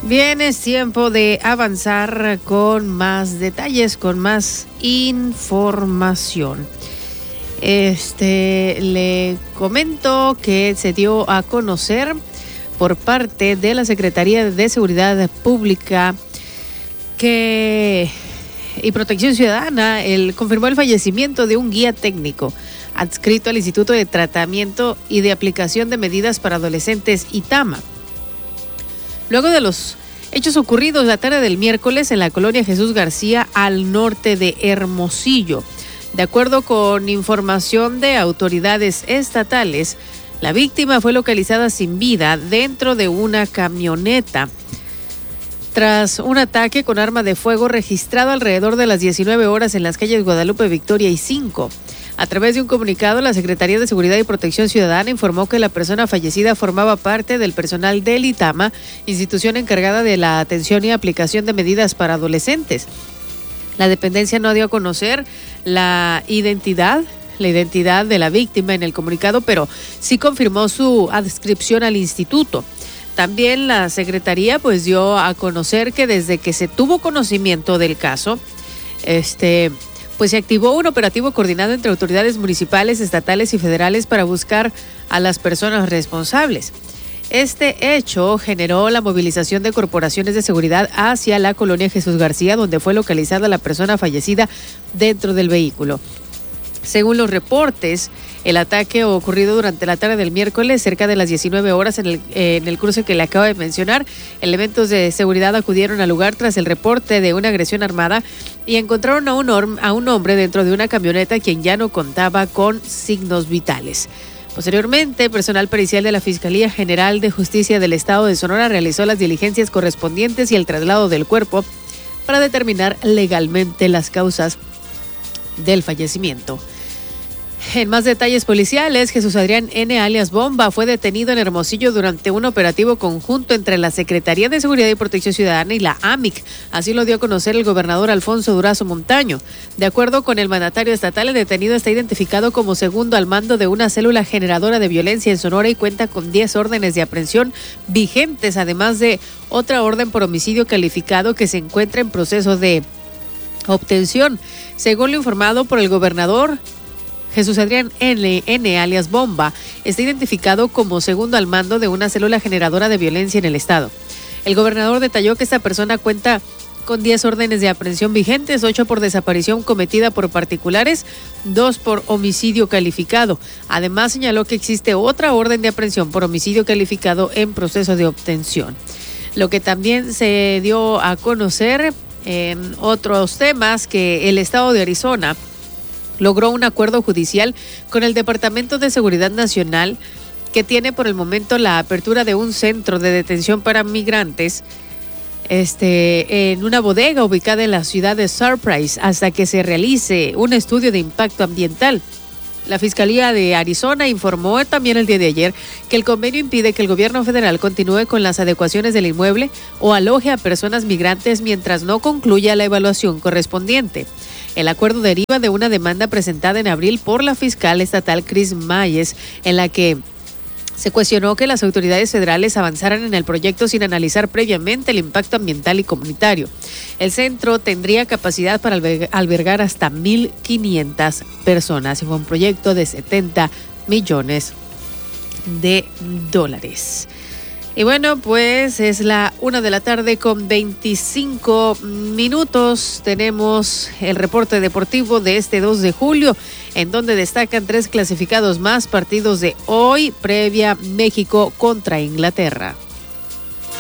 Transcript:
Bien, es tiempo de avanzar con más detalles, con más información. Le comento que se dio a conocer por parte de la Secretaría de Seguridad Pública y Protección Ciudadana, confirmó el fallecimiento de un guía técnico adscrito al Instituto de Tratamiento y de Aplicación de Medidas para Adolescentes ITAMA. Luego de los hechos ocurridos la tarde del miércoles en la colonia Jesús García, al norte de Hermosillo. De acuerdo con información de autoridades estatales, la víctima fue localizada sin vida dentro de una camioneta tras un ataque con arma de fuego registrado alrededor de las 19 horas en las calles Guadalupe, Victoria y 5. A través de un comunicado, la Secretaría de Seguridad y Protección Ciudadana informó que la persona fallecida formaba parte del personal del ITAMA, institución encargada de la atención y aplicación de medidas para adolescentes. La dependencia no dio a conocer la identidad de la víctima en el comunicado, pero sí confirmó su adscripción al instituto. También la Secretaría dio a conocer que desde que se tuvo conocimiento del caso, se activó un operativo coordinado entre autoridades municipales, estatales y federales para buscar a las personas responsables. Este hecho generó la movilización de corporaciones de seguridad hacia la colonia Jesús García, donde fue localizada la persona fallecida dentro del vehículo. Según los reportes, el ataque ocurrido durante la tarde del miércoles, cerca de las 19 horas en el cruce que le acabo de mencionar. Elementos de seguridad acudieron al lugar tras el reporte de una agresión armada y encontraron a un hombre dentro de una camioneta quien ya no contaba con signos vitales. Posteriormente, personal pericial de la Fiscalía General de Justicia del Estado de Sonora realizó las diligencias correspondientes y el traslado del cuerpo para determinar legalmente las causas del fallecimiento. En más detalles policiales, Jesús Adrián N. alias Bomba fue detenido en Hermosillo durante un operativo conjunto entre la Secretaría de Seguridad y Protección Ciudadana y la AMIC. Así lo dio a conocer el gobernador Alfonso Durazo Montaño. De acuerdo con el mandatario estatal, el detenido está identificado como segundo al mando de una célula generadora de violencia en Sonora y cuenta con 10 órdenes de aprehensión vigentes, además de otra orden por homicidio calificado que se encuentra en proceso de obtención. Según lo informado por el gobernador, Jesús Adrián N. alias Bomba está identificado como segundo al mando de una célula generadora de violencia en el estado. El gobernador detalló que esta persona cuenta con 10 órdenes de aprehensión vigentes, 8 por desaparición cometida por particulares, 2 por homicidio calificado. Además, señaló que existe otra orden de aprehensión por homicidio calificado en proceso de obtención. Lo que también se dio a conocer en otros temas, que el estado de Arizona logró un acuerdo judicial con el Departamento de Seguridad Nacional, que tiene por el momento la apertura de un centro de detención para migrantes en una bodega ubicada en la ciudad de Surprise hasta que se realice un estudio de impacto ambiental. La Fiscalía de Arizona informó también el día de ayer que el convenio impide que el gobierno federal continúe con las adecuaciones del inmueble o aloje a personas migrantes mientras no concluya la evaluación correspondiente. El acuerdo deriva de una demanda presentada en abril por la fiscal estatal Chris Mayes, en la que se cuestionó que las autoridades federales avanzaran en el proyecto sin analizar previamente el impacto ambiental y comunitario. El centro tendría capacidad para albergar hasta 1,500 personas. Fue un proyecto de $70 millones. Y bueno, pues es la 1:00 con 25 minutos. Tenemos el reporte deportivo de este 2 de julio, en donde destacan 3 clasificados más partidos de hoy, previa México contra Inglaterra.